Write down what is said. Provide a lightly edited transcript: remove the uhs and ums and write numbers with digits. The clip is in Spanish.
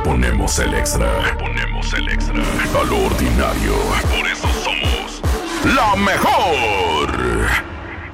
ponemos el extra. Le ponemos el extra. A lo ordinario. Por eso somos la mejor.